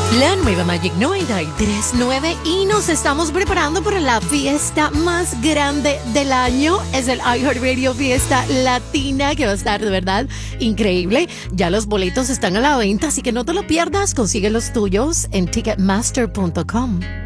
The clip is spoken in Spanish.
La nueva Magic 93.9 y nos estamos preparando para la fiesta más grande del año. Es el iHeartRadio Fiesta Latina, que va a estar de verdad increíble. Ya los boletos están a la venta, así que no te lo pierdas. Consigue los tuyos en Ticketmaster.com.